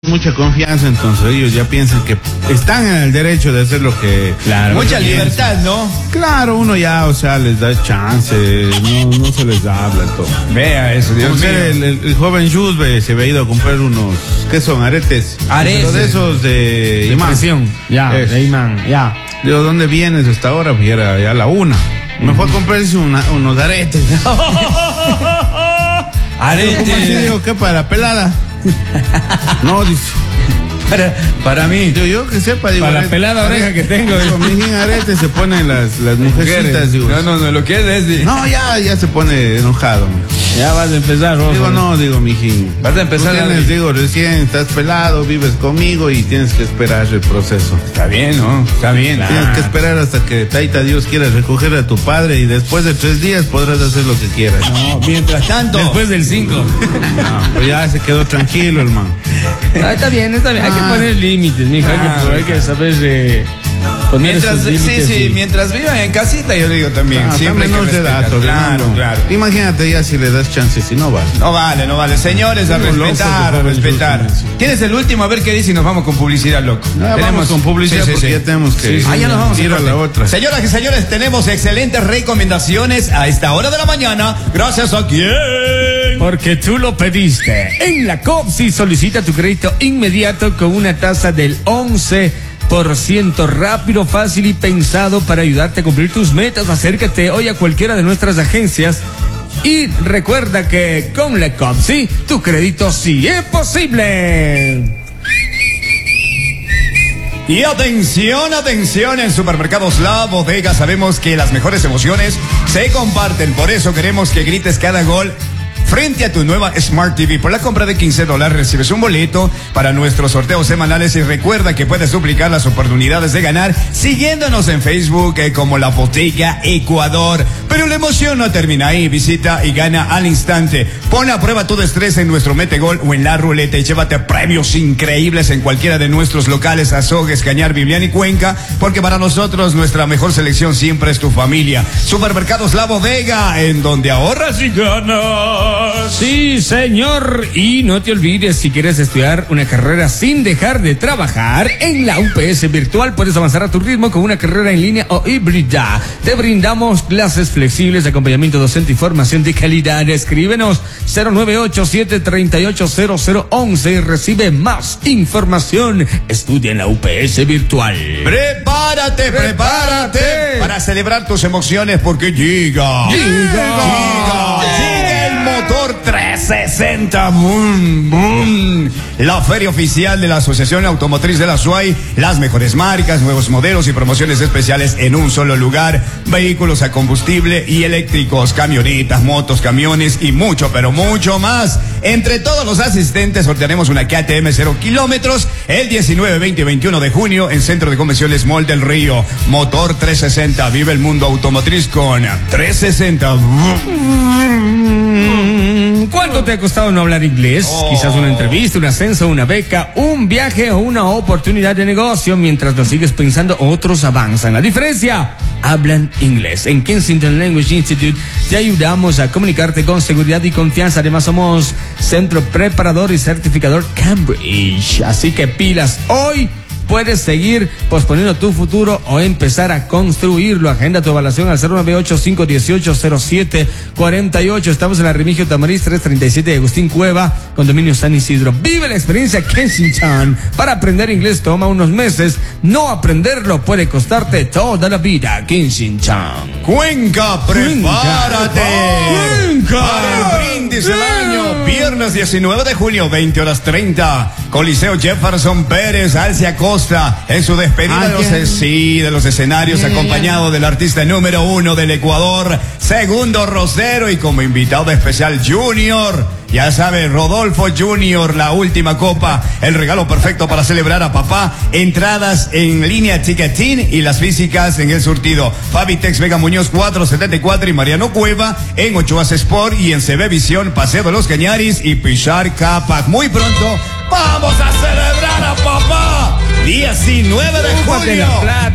mucha confianza, entonces ellos ya piensan que están en el derecho de hacer lo que... Claro, mucha libertad, ¿no? Claro, uno ya, o sea, les da chance, no se les habla todo. Vea eso, Dios mío. El joven Yusbe se había ido a comprar unos, ¿qué son? Aretes. Aretes. De esos de imán. Ya, eso. de imán, ya. Digo, ¿dónde vienes hasta ahora? Pues era ya la 1. Me fue a comprarse unos aretes. Aretes. Digo, ¿qué para pelada? No, dice. Para mí. Yo que sepa, digo. Para la pelada oreja que tengo. Con mi arete se ponen las mujercitas, digo. No, lo que es ese. No, ya se pone enojado. Ya vas a empezar, Rojo. Digo, no, digo, mijín. Vas a empezar digo, recién estás pelado, vives conmigo y tienes que esperar el proceso. Está bien, ¿no? Está bien. Tienes que esperar hasta que Taita Dios quiera recoger a tu padre y después de 3 días podrás hacer lo que quieras. No, mientras tanto. Después del 5. No, pues ya se quedó tranquilo, hermano. Está bien. Hay que poner límites, mijo. Hay que saber poner esos límites. Sí, mientras vivan en casita, yo digo también. Siempre menor de edad, claro. Imagínate ya si le das chance, si no vale. No vale. Señores, a respetar. ¿Quién es el último? A ver qué dice y nos vamos con publicidad, loco. Tenemos con publicidad porque ya tenemos que ya nos vamos ir a la otra. Señoras y señores, tenemos excelentes recomendaciones a esta hora de la mañana. Gracias a quién. Porque tú lo pediste. En la COPSI solicita tu crédito inmediato con una tasa del 11%, rápido, fácil y pensado para ayudarte a cumplir tus metas. Acércate hoy a cualquiera de nuestras agencias y recuerda que con la COPSI tu crédito sí es posible. Y atención, en Supermercados La Bodega sabemos que las mejores emociones se comparten, por eso queremos que grites cada gol frente a tu nueva Smart TV. Por la compra de $15 recibes un boleto para nuestros sorteos semanales y recuerda que puedes duplicar las oportunidades de ganar siguiéndonos en Facebook como La Bodega Ecuador. Pero la emoción no termina ahí. Visita y gana al instante. Pon a prueba tu destreza en nuestro Metegol o en la ruleta y llévate premios increíbles en cualquiera de nuestros locales Azogues, Cañar, Vivian y Cuenca, porque para nosotros nuestra mejor selección siempre es tu familia. Supermercados La Bodega, en donde ahorras y ganas. Sí, señor. Y no te olvides, si quieres estudiar una carrera sin dejar de trabajar, en la UPS Virtual puedes avanzar a tu ritmo con una carrera en línea o híbrida. Te brindamos clases flexibles, acompañamiento docente y formación de calidad. Escríbenos 098-738-0011 y recibe más información. Estudia en la UPS Virtual. Prepárate para celebrar tus emociones porque llega el Motor 360, la feria oficial de la Asociación Automotriz de la SUAY. Las mejores marcas, nuevos modelos y promociones especiales en un solo lugar. Vehículos a combustible y eléctricos, camionetas, motos, camiones y mucho, pero mucho más. Entre todos los asistentes sortearemos una KTM 0 kilómetros el 19, 20 y 21 de junio en Centro de Convenciones Mall del Río. Motor 360, vive el mundo automotriz con 360. ¿Cuánto te ha costado no hablar inglés? Quizás una entrevista, un ascenso, una beca, un viaje o una oportunidad de negocio. Mientras lo sigues pensando, otros avanzan. La diferencia, hablan inglés. En Kensington Language Institute te ayudamos a comunicarte con seguridad y confianza. Además somos centro preparador y certificador Cambridge. Así que pilas, hoy puedes seguir posponiendo tu futuro o empezar a construirlo. Agenda tu evaluación al 098-518-0748. Estamos en la Remigio Tamariz 337 de Agustín Cueva, condominio San Isidro. Vive la experiencia Kensington. Para aprender inglés toma unos meses. No aprenderlo puede costarte toda la vida. Kensington. Cuenca, prepárate. Cuenca. Para el brindis del año. Viernes 19 de junio, 20:30. Coliseo Jefferson Pérez, Alcia Costa. En su despedida de los escenarios, acompañado del artista número 1 del Ecuador, Segundo Rosero, y como invitado especial Junior. Ya sabe, Rodolfo Junior, la última copa, el regalo perfecto para celebrar a papá. Entradas en línea Ticketín y las físicas en el surtido. Fabitex Vega Muñoz 474 y Mariano Cueva en Ochoas Sport y en CB Visión, Paseo de los Cañaris y Pichar Capac. Muy pronto vamos a celebrar a papá. 19 de junio.